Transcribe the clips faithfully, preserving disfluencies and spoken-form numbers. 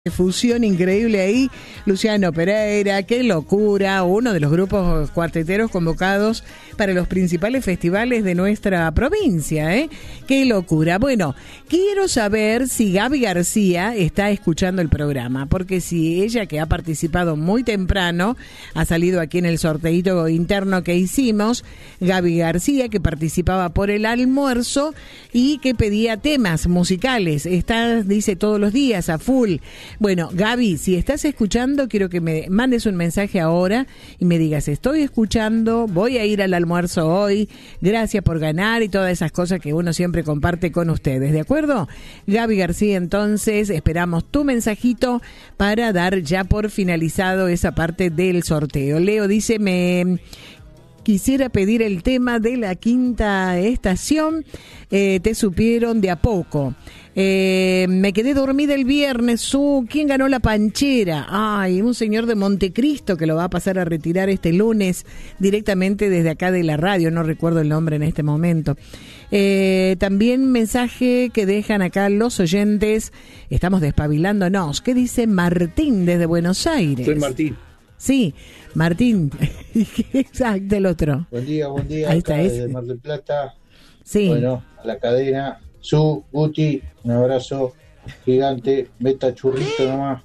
Fusión increíble ahí, Luciano Pereira, qué locura, uno de los grupos cuarteteros convocados para los principales festivales de nuestra provincia, ¿eh? Qué locura. Bueno, quiero saber si Gaby García está escuchando el programa, porque si ella, que ha participado muy temprano, ha salido aquí en el sorteito interno que hicimos, Gaby García, que participaba por el almuerzo y que pedía temas musicales, está, dice, todos los días a full. Bueno, Gaby, si estás escuchando, quiero que me mandes un mensaje ahora y me digas, estoy escuchando, voy a ir al almuerzo hoy, gracias por ganar y todas esas cosas que uno siempre comparte con ustedes, ¿de acuerdo? Gaby García, entonces, esperamos tu mensajito para dar ya por finalizado esa parte del sorteo. Leo dice, me... quisiera pedir el tema de la quinta estación, eh, te supieron de a poco. Eh, me quedé dormida el viernes. Su, ¿quién ganó la panchera? Ay, un señor de Montecristo que lo va a pasar a retirar este lunes directamente desde acá de la radio. No recuerdo el nombre en este momento. Eh, también mensaje que dejan acá los oyentes. Estamos despabilándonos. ¿Qué dice Martín desde Buenos Aires? Soy Martín. Sí, Martín. Exacto, el otro. Buen día, buen día. Ahí está, acá ese. desde Mar del Plata. Sí. Bueno, a la cadena. Su, Guti, un abrazo gigante. Meta churrito nomás.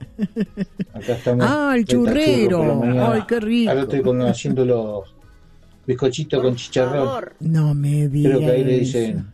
Acá estamos. Ah, el Meta churrero. churro por la mañana. Ay, qué rico. Ahora estoy con, haciendo los bizcochitos con chicharrón. No me digas. Creo que ahí le dicen...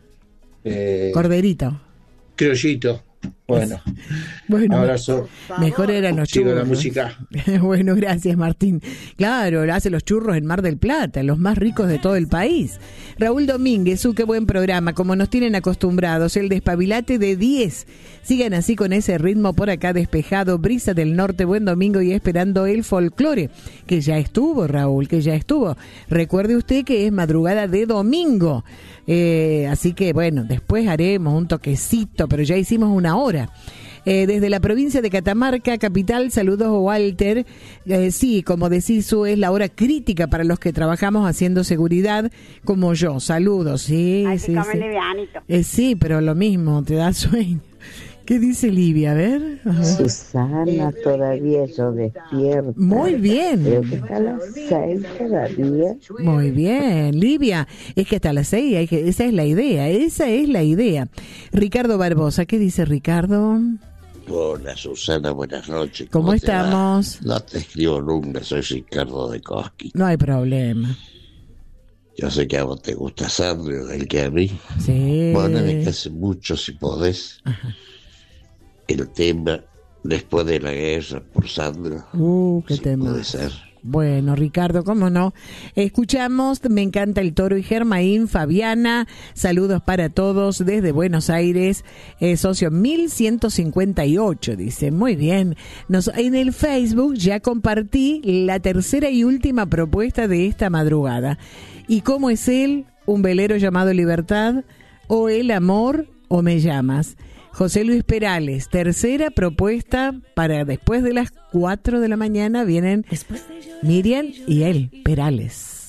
Eh, Corderito. criollito. Bueno, bueno, abrazo. Mejor eran los Sigo churros. la música. Bueno, gracias, Martín. Claro, hace los churros en Mar del Plata, los más ricos de todo el país. Raúl Domínguez, uh, qué buen programa, como nos tienen acostumbrados, el despabilate de diez. Sigan así con ese ritmo por acá despejado, brisa del norte, buen domingo y esperando el folclore, que ya estuvo, Raúl, que ya estuvo. Recuerde usted que es madrugada de domingo. Eh, así que bueno, después haremos un toquecito, pero ya hicimos una hora. Eh, desde la provincia de Catamarca, capital, saludos Walter. Eh, sí, como decís, Su, es la hora crítica para los que trabajamos haciendo seguridad, como yo. Saludos, sí, Ay, sí, sí. sí. Eh, sí, pero lo mismo, te da sueño. ¿Qué dice Livia? A ver. A ver. Susana, todavía yo despierto. Muy bien. Creo que está a las seis todavía. Muy bien, Livia. Es que hasta las seis, hay que, esa es la idea, esa es la idea. Ricardo Barbosa, ¿qué dice Ricardo? Hola Susana, buenas noches. ¿Cómo, ¿Cómo estamos? No te escribo nunca, soy Ricardo de Cosqui. No hay problema. Yo sé que a vos te gusta Sandro, el que a mí. Sí. Bueno, me hace mucho si podés. Ajá. El tema después de la guerra por Sandro. Uh, qué si tema. Puede ser. Bueno, Ricardo, cómo no. Escuchamos, me encanta el Toro y Germain, Fabiana, saludos para todos desde Buenos Aires, eh, socio mil ciento cincuenta y ocho, dice, muy bien. Nos, en el Facebook ya compartí la tercera y última propuesta de esta madrugada. ¿Y cómo es él? Un velero llamado Libertad, o El amor, o Me llamas. José Luis Perales, tercera propuesta para después de las cuatro de la mañana, vienen Miriam y él, Perales.